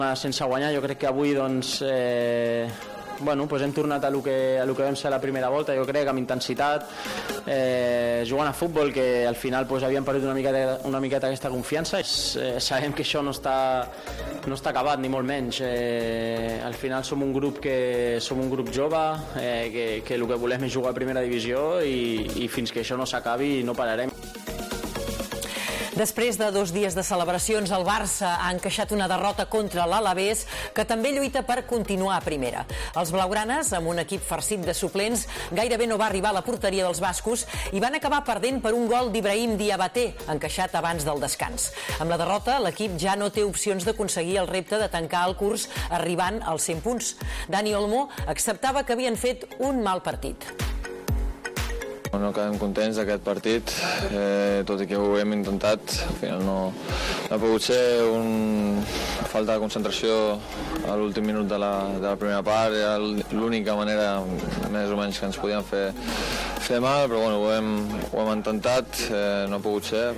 Sense guanyar, jo crec que avui doncs, hem tornat a lo que vam ser a la primera volta, jo crec, amb intensitat, jugant a futbol, que al final havíem perdut una miqueta aquesta confiança. Sabem que això no està acabat, ni molt menys. Al final som un grup jove, que el que volem és jugar a primera divisió i fins que això no s'acabi no pararem. Després de 2 dies de celebracions, el Barça ha encaixat una derrota contra l'Alavés, que també lluita per continuar a primera. Els blaugranes, amb un equip farcit de suplents, gairebé no va arribar a la porteria dels bascos i van acabar perdent per un gol d'Ibrahim Diabaté, encaixat abans del descans. Amb la derrota, l'equip ja no té opcions d'aconseguir el repte de tancar el curs arribant als 100 punts. Dani Olmo acceptava que havien fet un mal partit. No quedem contents d'aquest partit, tot i que ho hem intentat. Al final no ha pogut ser falta de concentració a l'últim minut de la primera part. Era l'única manera més o menys que ens podien fer mal, però bueno, ho hem intentat, no ha pogut ser.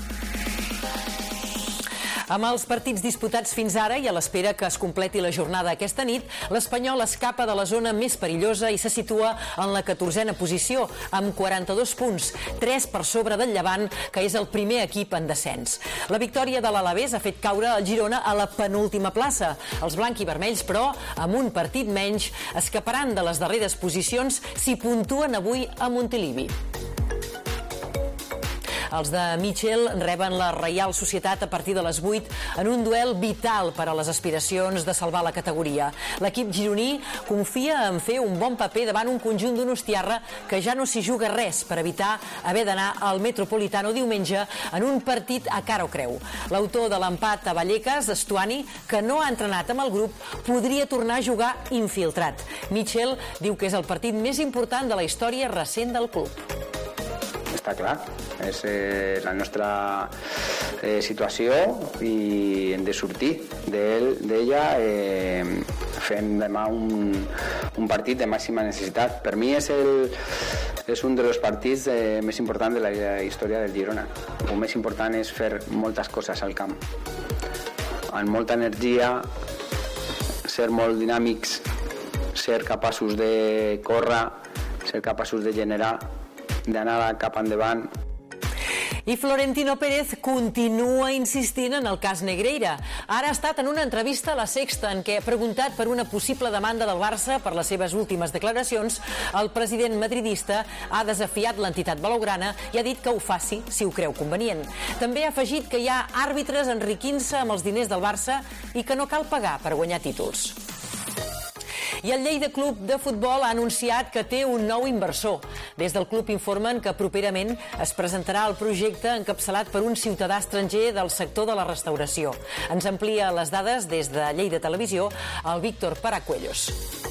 Amb els partits disputats fins ara i a l'espera que es completi la jornada aquesta nit, l'Espanyol escapa de la zona més perillosa i se situa en la 14a posició, amb 42 punts, 3 per sobre del Llevant, que és el primer equip en descens. La victòria de l'Alavés ha fet caure el Girona a la penúltima plaça. Els blanc-i-vermells, però, amb un partit menys, escaparan de les darreres posicions si puntuen avui a Montilivi. Els de Mitchell reben la Reial Societat a partir de les 8 en un duel vital per a les aspiracions de salvar la categoria. L'equip gironí confia en fer un bon paper davant un conjunt d'Donostiarra que ja no s'hi juga res per evitar haver d'anar al Metropolitano diumenge en un partit a cara o creu. L'autor de l'empat a Vallecas, Stuani, que no ha entrenat amb el grup, podria tornar a jugar infiltrat. Mitchell diu que és el partit més important de la història recent del club. Està clar, és la nostra situació i hem de sortir d'ella fent demà un partit de màxima necessitat. Per mi és un dels partits més importants de la història del Girona. El més important és fer moltes coses al camp, amb molta energia, ser molt dinàmics, ser capaços de córrer, ser capaços de generar, d'anar cap endavant. I Florentino Pérez continua insistint en el cas Negreira. Ara ha estat en una entrevista a La Sexta en què ha preguntat per una possible demanda del Barça per les seves últimes declaracions. El president madridista ha desafiat l'entitat blaugrana i ha dit que ho faci si ho creu convenient. També ha afegit que hi ha àrbitres enriquint-se amb els diners del Barça i que no cal pagar per guanyar títols. I el Lleida Club de Futbol ha anunciat que té un nou inversor. Des del club informen que properament es presentarà el projecte encapçalat per un ciutadà estranger del sector de la restauració. Ens amplia les dades des de Lleida Televisió el Víctor Paracuellos.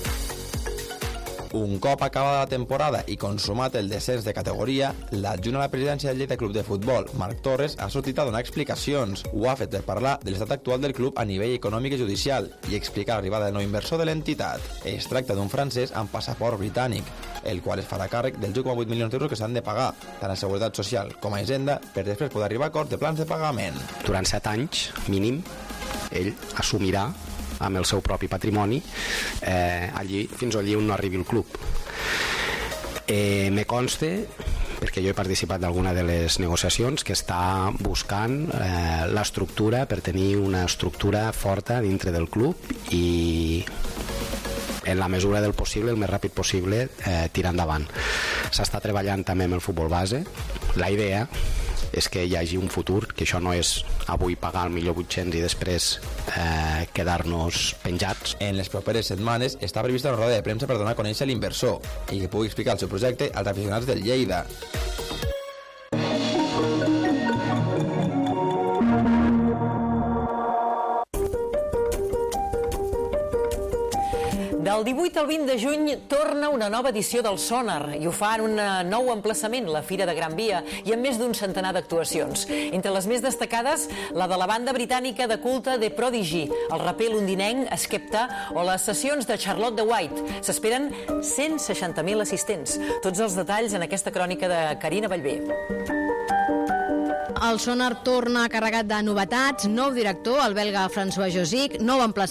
Un cop acabada la temporada i consumat el descens de categoria, l'adjunt a la presidència del Lleida Club de Futbol, Marc Torres, ha sortit a donar explicacions. Ho ha fet per parlar de l'estat actual del club a nivell econòmic i judicial i explicar l'arribada del nou inversor de l'entitat. Es tracta d'un francès amb passaport britànic, el qual es farà càrrec dels 1,8 milions d'euros que s'han de pagar, tant a Seguretat Social com a Hisenda, per després poder arribar a acord de plans de pagament. Durant 7 anys, mínim, ell assumirà amb el seu propi patrimoni fins allí on no arribi el club. Me conste, perquè jo he participat d'alguna de les negociacions, que està buscant l'estructura per tenir una estructura forta dintre del club i en la mesura del possible, el més ràpid possible, tirar endavant. S'està treballant també amb el futbol base. La idea és que hi hagi un futur, que això no és avui pagar el 1.800.000 i després quedar-nos penjats. En les properes setmanes està prevista una roda de premsa per donar a conèixer l'inversor i que pugui explicar el seu projecte als aficionats del Lleida. Del 18 al 20 de juny torna una nova edició del Sonar i ho fa en un nou emplaçament, la Fira de Gran Via, i amb més d'un centenar d'actuacions. Entre les més destacades, la de la banda britànica de culte The Prodigy, el raper londinenc Skepta o les sessions de Charlotte de White. S'esperen 160.000 assistents. Tots els detalls en aquesta crònica de Carina Ballbé. el Sonar torna carregat de novetats, nou director, el belga François Josic, nou emplaçament